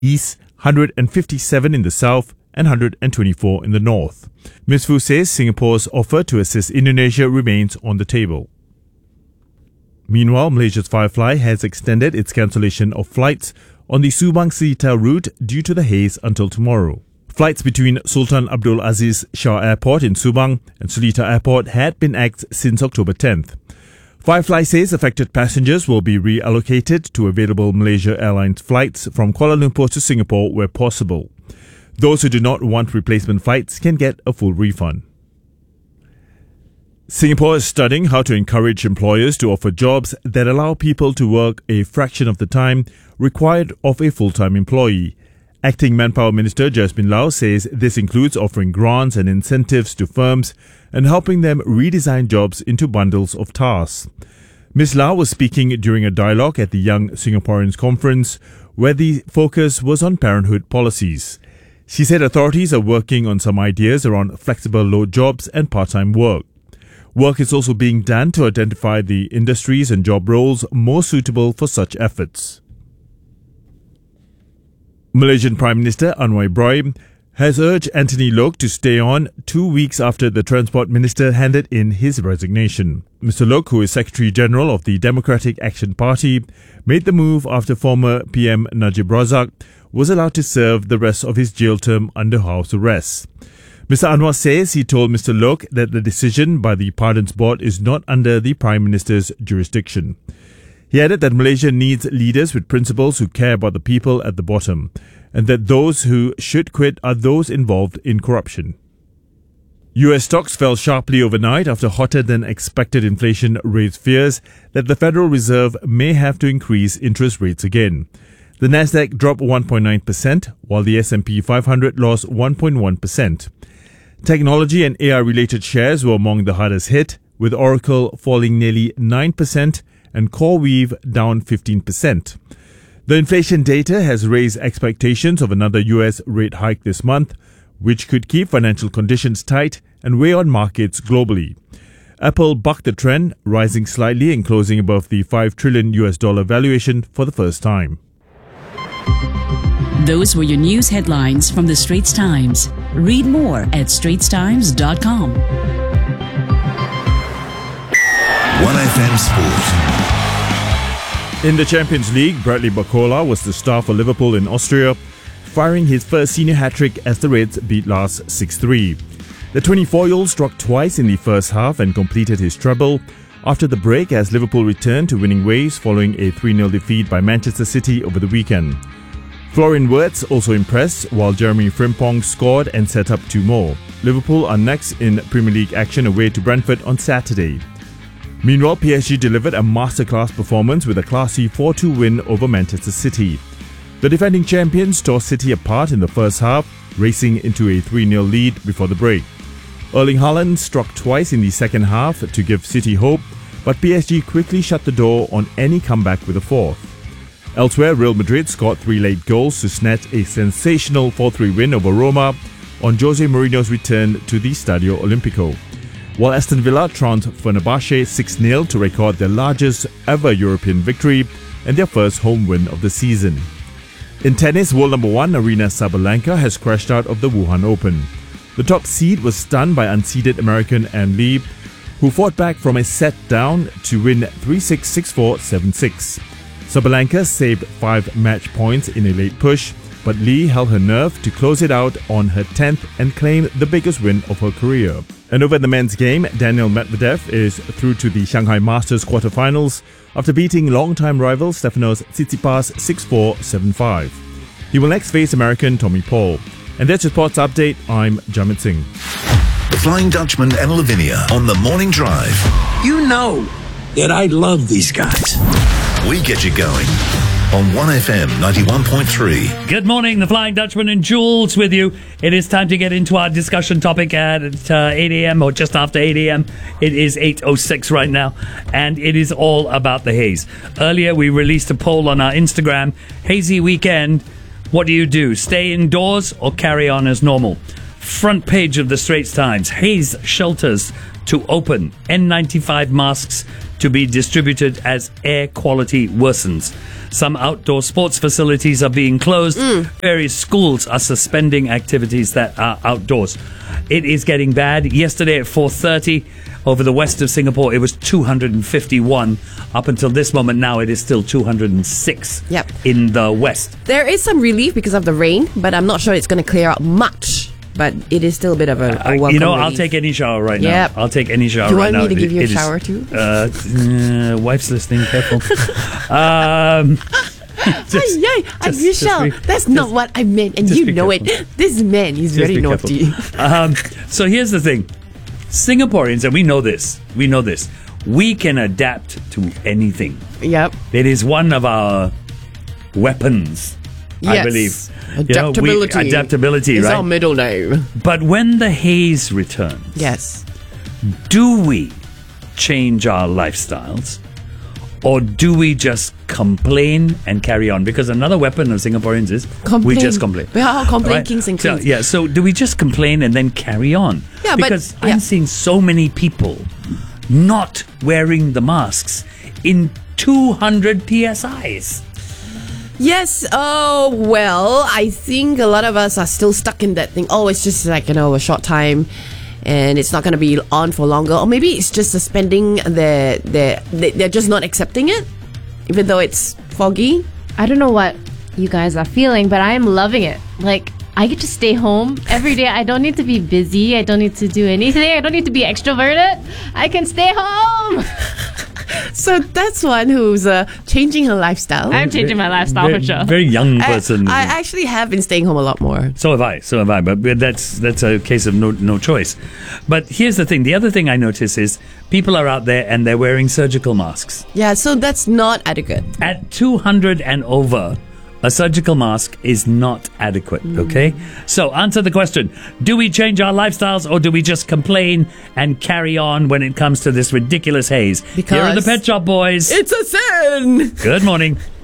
east, 157 in the south, and 124 in the north. Ms. Fu says Singapore's offer to assist Indonesia remains on the table. Meanwhile, Malaysia's Firefly has extended its cancellation of flights on the Subang-Seletar route due to the haze until tomorrow. Flights between Sultan Abdul Aziz Shah Airport in Subang and Seletar Airport had been axed since October 10th. Firefly says affected passengers will be reallocated to available Malaysia Airlines flights from Kuala Lumpur to Singapore where possible. Those who do not want replacement flights can get a full refund. Singapore is studying how to encourage employers to offer jobs that allow people to work a fraction of the time required of a full-time employee. Acting Manpower Minister Jasmine Lau says this includes offering grants and incentives to firms and helping them redesign jobs into bundles of tasks. Ms. Lau was speaking during a dialogue at the Young Singaporeans Conference where the focus was on parenthood policies. She said authorities are working on some ideas around flexible load jobs and part-time work. Work is also being done to identify the industries and job roles most suitable for such efforts. Malaysian Prime Minister Anwar Ibrahim has urged Anthony Loke to stay on 2 weeks after the Transport Minister handed in his resignation. Mr. Loke, who is Secretary General of the Democratic Action Party, made the move after former PM Najib Razak was allowed to serve the rest of his jail term under house arrest. Mr. Anwar says he told Mr. Loke that the decision by the Pardons Board is not under the Prime Minister's jurisdiction. He added that Malaysia needs leaders with principles who care about the people at the bottom, and that those who should quit are those involved in corruption. US stocks fell sharply overnight after hotter than expected inflation raised fears that the Federal Reserve may have to increase interest rates again. The Nasdaq dropped 1.9%, while the S&P 500 lost 1.1%. Technology and AI-related shares were among the hardest hit, with Oracle falling nearly 9% and CoreWeave down 15%. The inflation data has raised expectations of another US rate hike this month, which could keep financial conditions tight and weigh on markets globally. Apple bucked the trend, rising slightly and closing above the $5 trillion valuation for the first time. Those were your news headlines from the Straits Times. Read more at straitstimes.com. 1FM Sport. In the Champions League, Bradley Barcola was the star for Liverpool in Austria, firing his first senior hat-trick as the Reds beat Lens 6-3. The 24-year-old struck twice in the first half and completed his treble after the break as Liverpool returned to winning ways following a 3-0 defeat by Manchester City over the weekend. Florian Wirtz also impressed, while Jeremy Frimpong scored and set up 2 more. Liverpool are next in Premier League action away to Brentford on Saturday. Meanwhile, PSG delivered a masterclass performance with a classy 4-2 win over Manchester City. The defending champions tore City apart in the first half, racing into a 3-0 lead before the break. Erling Haaland struck twice in the second half to give City hope, but PSG quickly shut the door on any comeback with a fourth. Elsewhere, Real Madrid scored 3 late goals to snatch a sensational 4-3 win over Roma on Jose Mourinho's return to the Stadio Olimpico, while Aston Villa trounced Fenerbahce 6-0 to record their largest ever European victory and their first home win of the season. In tennis, world number 1 Aryna Sabalenka has crashed out of the Wuhan Open. The top seed was stunned by unseeded American Ann Lee, who fought back from a set down to win 3-6, 6-4, 7-6. Sabalenka saved 5 match points in a late push, but Lee held her nerve to close it out on her 10th and claim the biggest win of her career. And over the men's game, Daniil Medvedev is through to the Shanghai Masters quarterfinals after beating longtime rival Stefanos Tsitsipas 6-4, 7-5. He will next face American Tommy Paul. And that's your sports update. I'm Jamit Singh. The Flying Dutchman and Lavinia on the Morning Drive. You know that I love these guys. We get you going on 1FM 91.3. Good morning, the Flying Dutchman and Jules with you. It is time to get into our discussion topic at 8 a.m. or just after 8 a.m. It is 8:06 right now, and it is all about the haze. Earlier, we released a poll on our Instagram. Hazy weekend, what do you do? Stay indoors or carry on as normal? Front page of the Straits Times. Haze shelters to open. N95 masks to be distributed as air quality worsens. Some outdoor sports facilities are being closed. Various schools are suspending activities that are outdoors. It is getting bad. Yesterday at 4:30 over the west of Singapore, it was 251. Up until this moment now, it is still 206 Yep. in the west. There is some relief because of the rain, but I'm not sure it's going to clear out much. But it is still a bit of a welcome You know, I'll relief. take any shower right Yep. now. I'll take any shower Do you right want now. me to give you a It is- shower too? Wife's listening, careful. Michelle, that's not what I meant, and just you be know careful. it. This man, he's Just very be naughty. So here's the thing. Singaporeans, and we know this, we can adapt to anything. Yep. It is one of our weapons, I Yes. believe. Adaptability. Adaptability, It's right? our middle name. But when the haze returns, Yes. do we change our lifestyles? Or do we just complain and carry on? Because another weapon of Singaporeans is we just complain. We are complain Right? kings and So, queens. yeah, so do we just complain and then carry on? Yeah, but- because yeah. I'm seeing so many people not wearing the masks in 200 PSIs. Yes, well, I think a lot of us are still stuck in that thing. Oh, it's just like, a short time and it's not going to be on for longer. Or maybe it's just suspending they're just not accepting it, even though it's foggy. I don't know what you guys are feeling, but I am loving it. Like, I get to stay home every day. I don't need to be busy. I don't need to do anything. I don't need to be extroverted. I can stay home. So that's one who's changing her lifestyle. I'm changing my lifestyle very, for sure. Very young person. I actually have been staying home a lot more. So have I. But that's a case of no choice. But here's the thing. The other thing I notice is people are out there and they're wearing surgical masks. Yeah, so that's not adequate. At 200 and over, a surgical mask is not adequate, okay? So answer the question. Do we change our lifestyles or do we just complain and carry on when it comes to this ridiculous haze? Because Here are the Pet Shop Boys. It's a sin! Good morning.